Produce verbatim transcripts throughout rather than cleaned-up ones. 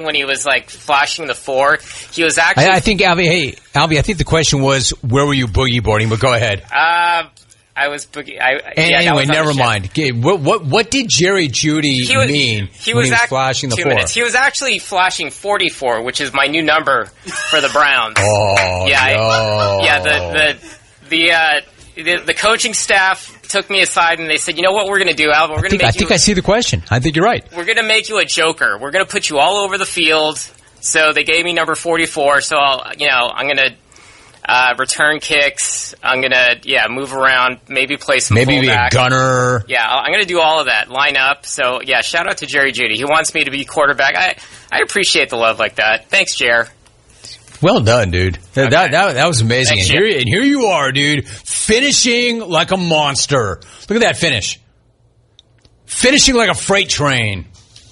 when he was like flashing the four. He was actually. I, I think Albie. Hey, Albie. I think the question was, where were you boogie boarding? But go ahead. Uh, I was boogie. I, yeah, anyway, never mind. Okay, what, what what did Jerry Jeudy he was, mean he when was he was act- flashing the two four? Minutes. He was actually flashing forty-four, which is my new number for the Browns. Oh, yeah, no. I, yeah. The the the, uh, the the coaching staff took me aside and they said, "You know what we're going to do, Al? We're going to make I you." think I see the question. I think you're right. We're going to make you a joker. We're going to put you all over the field. So they gave me number forty-four. So I'll, you know, I'm going to. Uh, return kicks. I'm gonna, yeah, move around. Maybe play some. Maybe fullback. be a gunner. Yeah, I'm gonna do all of that. Line up. So yeah, shout out to Jerry Jeudy. He wants me to be quarterback. I I appreciate the love like that. Thanks, Jer. Well done, dude. Okay. That, that that was amazing. Thanks, and, here, and here you are, dude, finishing like a monster. Look at that finish. Finishing like a freight train.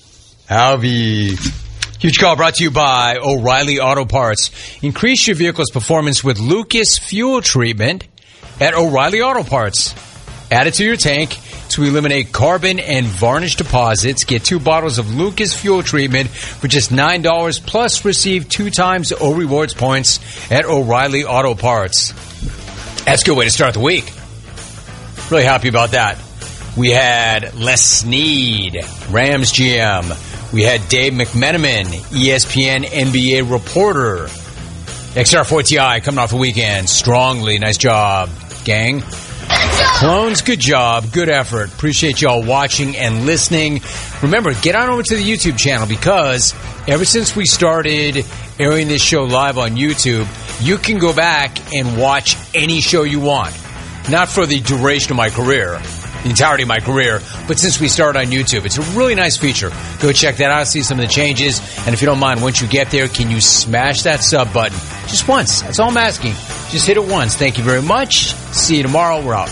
Albie. Huge call brought to you by O'Reilly Auto Parts. Increase your vehicle's performance with Lucas Fuel Treatment at O'Reilly Auto Parts. Add it to your tank to eliminate carbon and varnish deposits. Get two bottles of Lucas Fuel Treatment for just nine dollars plus receive two times O Rewards points at O'Reilly Auto Parts. That's a good way to start the week. Really happy about that. We had Les Snead, Rams G M. We had Dave McMenamin, E S P N N B A reporter. X R four T I coming off the weekend strongly. Nice job, gang. Clones, good job. Good effort. Appreciate y'all watching and listening. Remember, get on over to the YouTube channel because ever since we started airing this show live on YouTube, you can go back and watch any show you want. Not for the duration of my career, the entirety of my career, but since we started on YouTube. It's a really nice feature. Go check that out, see some of the changes, and if you don't mind, once you get there, can you smash that sub button? Just once. That's all I'm asking. Just hit it once. Thank you very much. See you tomorrow. We're out.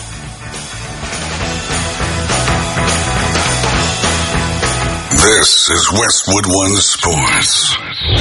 This is Westwood One Sports.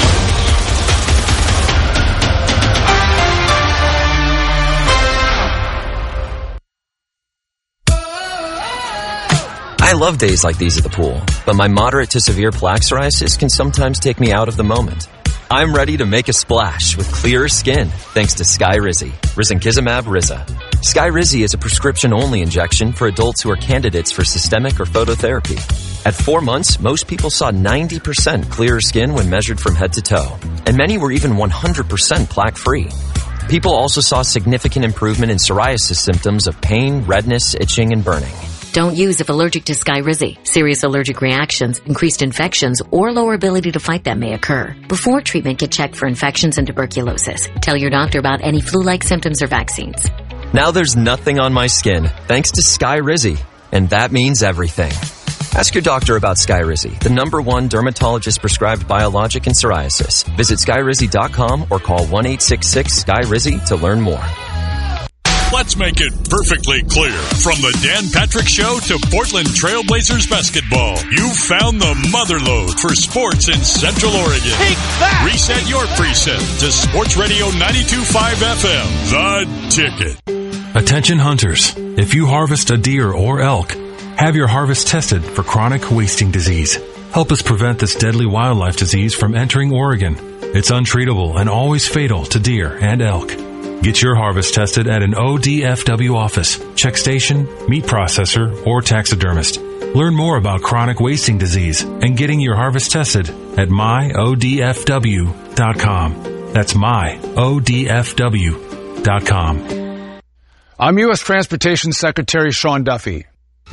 I love days like these at the pool, but my moderate to severe plaque psoriasis can sometimes take me out of the moment. I'm ready to make a splash with clearer skin thanks to Skyrizi, Risankizumab Riza. Skyrizi is a prescription-only injection for adults who are candidates for systemic or phototherapy. At four months, most people saw ninety percent clearer skin when measured from head to toe, and many were even one hundred percent plaque-free. People also saw significant improvement in psoriasis symptoms of pain, redness, itching, and burning. Don't use if allergic to Skyrizi. Serious allergic reactions, increased infections, or lower ability to fight them may occur. Before treatment, get checked for infections and tuberculosis. Tell your doctor about any flu-like symptoms or vaccines. Now there's nothing on my skin thanks to Skyrizi, and that means everything. Ask your doctor about Skyrizi, the number one dermatologist-prescribed biologic in psoriasis. Visit Skyrizi dot com or call one eight six six S K Y R I Z Y to learn more. Let's make it perfectly clear. From the Dan Patrick Show to Portland Trailblazers basketball, you found the motherlode for sports in Central Oregon. Take that! Reset your preset to Sports Radio ninety-two point five F M, The Ticket. Attention hunters, if you harvest a deer or elk, have your harvest tested for chronic wasting disease. Help us prevent this deadly wildlife disease from entering Oregon. It's untreatable and always fatal to deer and elk. Get your harvest tested at an O D F W office, check station, meat processor, or taxidermist. Learn more about chronic wasting disease and getting your harvest tested at my O D F W dot com. That's my O D F W dot com. I'm U S Transportation Secretary Sean Duffy.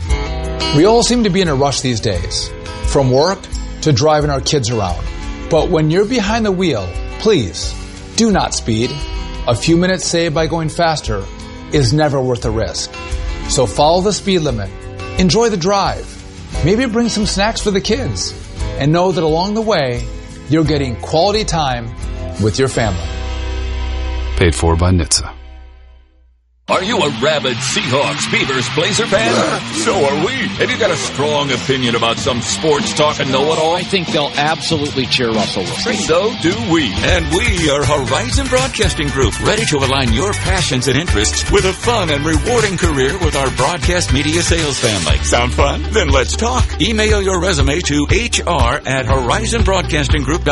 We all seem to be in a rush these days, from work to driving our kids around. But when you're behind the wheel, please do not speed. A few minutes saved by going faster is never worth the risk. So follow the speed limit. Enjoy the drive. Maybe bring some snacks for the kids. And know that along the way, you're getting quality time with your family. Paid for by N H T S A. Are you a rabid Seahawks, Beavers, Blazer fan? So are we. Have you got a strong opinion about some sports talk and know-it-all? I think they'll absolutely cheer Russell Wilson. So do we. And we are Horizon Broadcasting Group, ready to align your passions and interests with a fun and rewarding career with our broadcast media sales family. Sound fun? Then let's talk. Email your resume to H R at horizon broadcasting group dot com.